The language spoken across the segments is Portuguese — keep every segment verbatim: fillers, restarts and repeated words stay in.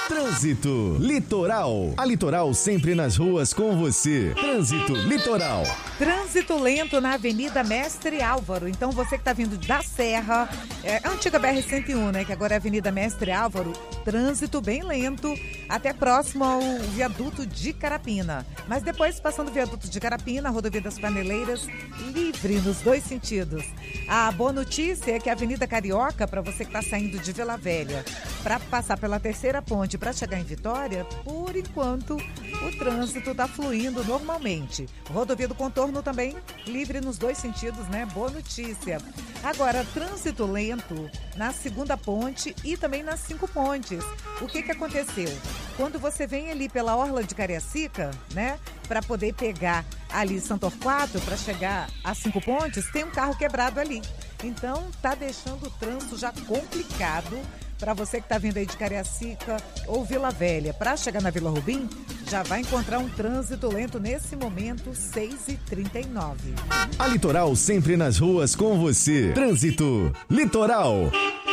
Trânsito Litoral. A Litoral sempre nas ruas com você. Trânsito Litoral. Trânsito lento na Avenida Mestre Álvaro. Então você que está vindo da Serra, é, a antiga B R cento e um, né? Que agora é Avenida Mestre Álvaro. Trânsito bem lento, até próximo ao viaduto de Carapina. Mas depois, passando o viaduto de Carapina, a rodovia das Paneleiras, livre nos dois sentidos. A boa notícia é que a Avenida Carioca, para você que está saindo de Vila Velha, para passar pela terceira ponte para chegar em Vitória, por enquanto o trânsito está fluindo normalmente. Rodovia do Contorno também livre nos dois sentidos, né? Boa notícia. Agora, trânsito lento na segunda ponte e também nas cinco pontes. O que que aconteceu? Quando você vem ali pela Orla de Cariacica, né? Para poder pegar ali Santo Torquato, para chegar a cinco pontes, tem um carro quebrado ali. Então, tá deixando o trânsito já complicado. Para você que está vindo aí de Cariacica ou Vila Velha, para chegar na Vila Rubim, já vai encontrar um trânsito lento nesse momento, seis e trinta e nove. A Litoral sempre nas ruas com você. Trânsito Litoral.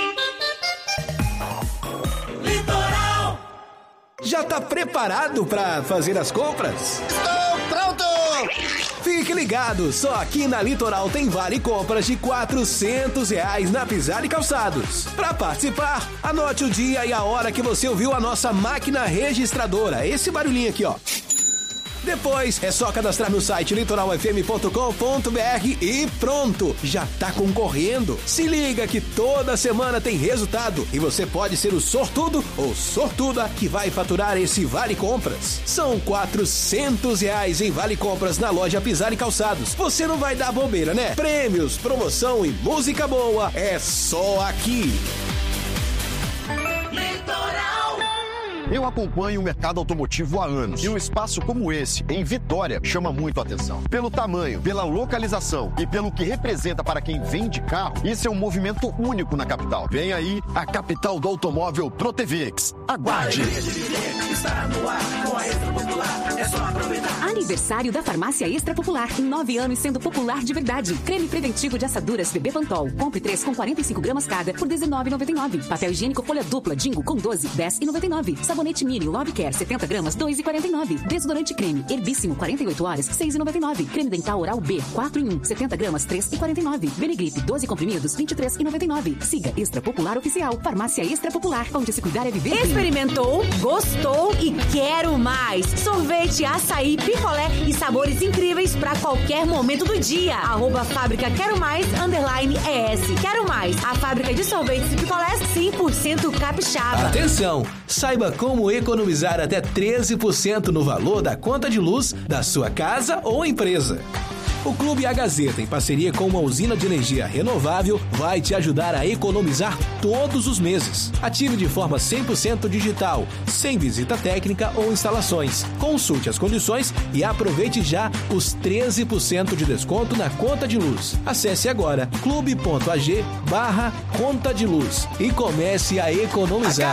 Litoral. Já tá preparado para fazer as compras? Estou pronto! Fique ligado, só aqui na Litoral tem vale compras de quatrocentos reais na Pisar e Calçados. Para participar, anote o dia e a hora que você ouviu a nossa máquina registradora, esse barulhinho aqui, ó. Depois é só cadastrar no site litoral f m ponto com ponto b r e pronto, já tá concorrendo. Se liga que toda semana tem resultado e você pode ser o sortudo ou sortuda que vai faturar esse Vale Compras. São quatrocentos reais em Vale Compras na loja Pisar e Calçados. Você não vai dar bobeira, né? Prêmios, promoção e música boa é só aqui. Litoral. Eu acompanho o mercado automotivo há anos e um espaço como esse, em Vitória, chama muito a atenção. Pelo tamanho, pela localização e pelo que representa para quem vende carro, isso é um movimento único na capital. Vem aí a capital do automóvel ProTVX. Aguarde! Aniversário da Farmácia Extra Popular. Nove anos sendo popular de verdade. Creme preventivo de assaduras Bebê Pantol. Compre três com quarenta e cinco gramas cada por dezenove reais e noventa e nove centavos. Papel higiênico folha dupla Dingo com doze, dez reais e noventa e nove centavos. Sabonete Mini Love Care setenta gramas, dois reais e quarenta e nove centavos. Desodorante creme Herbíssimo quarenta e oito horas, seis reais e noventa e nove centavos. Creme dental Oral B quatro em um, setenta gramas, três reais e quarenta e nove centavos. Benegripe doze comprimidos, vinte e três reais e noventa e nove centavos. Siga Extra Popular Oficial. Farmácia Extra Popular, onde se cuidar é viver bem. Experimentou, gostou e quero mais. Sorvete, açaí, picolé e sabores incríveis para qualquer momento do dia. Arroba Fábrica Quero Mais, underline E S. Quero Mais, a fábrica de sorvetes e picolés cem por cento capixaba. Atenção! Saiba como economizar até treze por cento no valor da conta de luz da sua casa ou empresa. O Clube A Gazeta, em parceria com uma usina de energia renovável, vai te ajudar a economizar todos os meses. Ative de forma cem por cento digital, sem visita técnica ou instalações. Consulte as condições e aproveite já os treze por cento de desconto na conta de luz. Acesse agora clube ponto a g barra conta de luz e comece a economizar.